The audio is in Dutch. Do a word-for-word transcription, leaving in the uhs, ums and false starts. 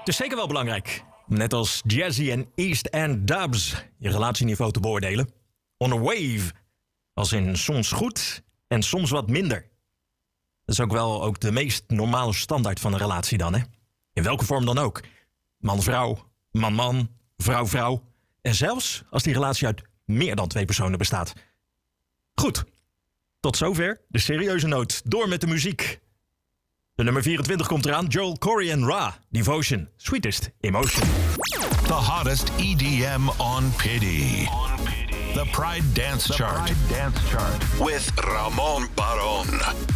Het is zeker wel belangrijk, net als Jazzy en East End Dubs, je relatieniveau te beoordelen. On a wave, als in soms goed en soms wat minder. Dat is ook wel ook de meest normale standaard van een relatie dan, hè? In welke vorm dan ook. Man-vrouw, man-man, vrouw-vrouw. En zelfs als die relatie uit meer dan twee personen bestaat. Goed, tot zover de serieuze noot. Door met de muziek. De nummer vierentwintig komt eraan. Joel Corey en Ra. Devotion. Sweetest Emotion. The hottest E D M on Pity. The Pride Dance Chart. Pride Dance Chart. With Ramon Baron.